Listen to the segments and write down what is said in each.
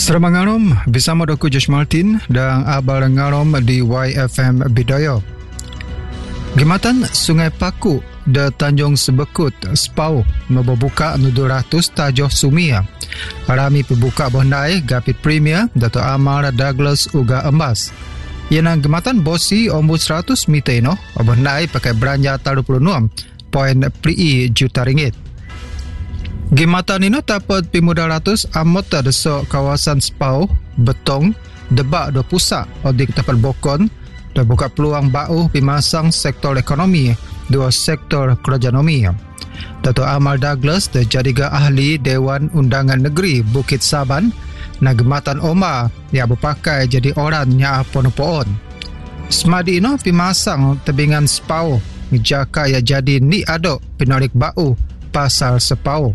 Selamat ngarom bersama Dr. Josh Martin dan Abang Ngarom di YFM Bidaya. Gematan Sungai Paku de Tanjung Sebekut Spau membuka 200 tajuh sumia. Rami pembuka bondai Gapit Premier Dato' Amar Douglas Uga Embas. Yang gematan bosi ombud 100 meter no bondai pakai belanja 36.3 juta ringgit. Gematan ini dapat pemuda ratus amota desok kawasan Spau, Betong, Debak do pusat odik dapat bokon dan buka peluang bau pimasang sektor ekonomi dua sektor kerajanomi. Dato' Amal Douglas jadiga ahli Dewan Undangan Negeri Bukit Saban na gematan Oma yang berpakai jadi orang yang pon-pon. Semadi ini pimasang tebingan Spau jaka ia jadi ni adok penarik bau pasar Spau.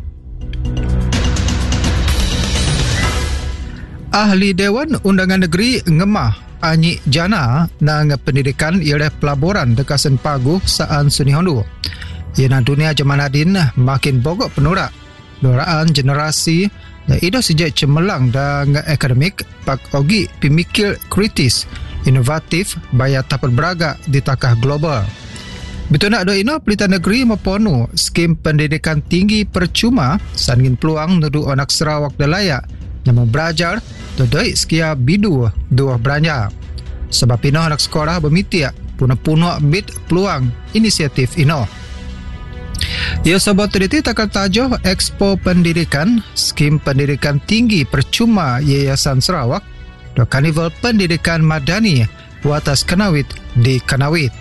Ahli Dewan Undangan Negeri ngemah Anyi Jana nang pendidikan ialah pelaburan dekasan Paguh saan Suni Hondu. Ia dunia Jamanadin makin bogok penurak. Doraan generasi ido sejak cemerlang dan akademik pak ogi pemikir kritis, inovatif, bayar tapat beragak di takah global. Betul nak do ino pelita negeri meponu skim pendidikan tinggi percuma sangin peluang nudu anak Sarawak dalayak yang belajar dodoi sekia bidu dua belanja. Sebab ino anak sekolah bermitiak punah-punah bit peluang inisiatif ino. Ia sebab teriti takal tajuh Expo Pendidikan Skim Pendidikan Tinggi Percuma Yayasan Sarawak do Karnival Pendidikan Madani Watas Kanawit di Kanawit.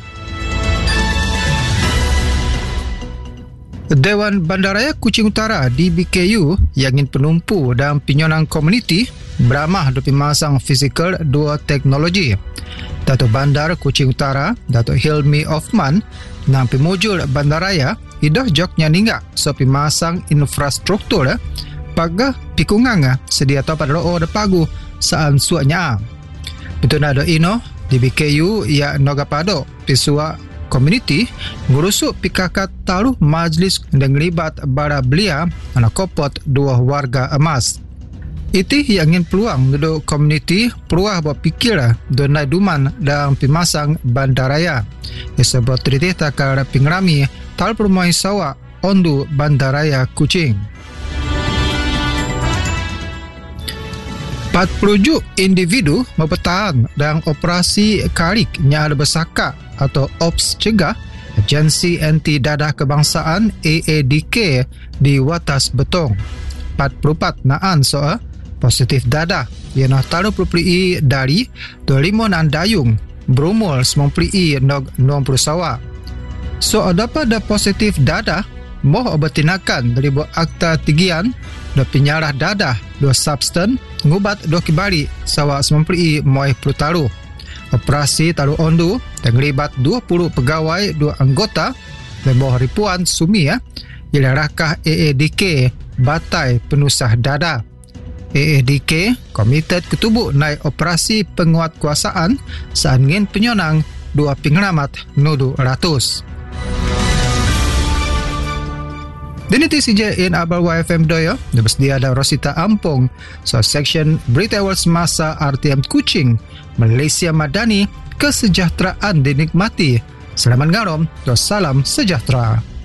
Dewan Bandaraya Kuching Utara DBKU yang ingin penumpu dan penyonang komuniti beramah untuk memasang fizikal dua teknologi. Dato' Bandar Kuching Utara, Dato' Hilmi Othman dan pemujul bandaraya idah joknya ninggak so pemasang infrastruktur paga pikungang sedia tapat ro'o de pagu saan suaknya. Betul ada ino DBKU ya nogapado pisua komuniti ngurusuk pikakat taruh majlis dan libat bara belia anak kopot dua warga emas. Itu yang ingin peluang duduk komuniti peruah berpikir donai duman dan pemasang bandaraya. Sebab teriti takar pengrami tal permai sawa ondu bandaraya Kuching. 40 individu mempertahan dan operasi karik yang ada bersakak atau OPS cegah Agensi Anti Dadah Kebangsaan AADK di Watas Betong. 44 naan soal positif dadah yang taruh perpeli dari 25 nan dayung berumur 90 nog 90 sawa. So dapat positif dadah moh bertinakan dari buat akta tigian do penyarah dadah do substan ngubat do kibari sawa 90 moih pelutaru. Operasi taruh ondu dan libat 20 pegawai 2 anggota dan bawah ribuan sumi ialah rakah AADK Batai Penusah Dadah. AADK komited ketubuk naik operasi penguatkuasaan saangin penyonang 2 pengharamat nudu ratus. Dan itu saja in Abal YFM Doyo. Bersedia ada Rosita Ampong so section Berita Awal Semasa RTM Kuching Malaysia Madani, kesejahteraan dinikmati. Selamat ngarom, salam sejahtera.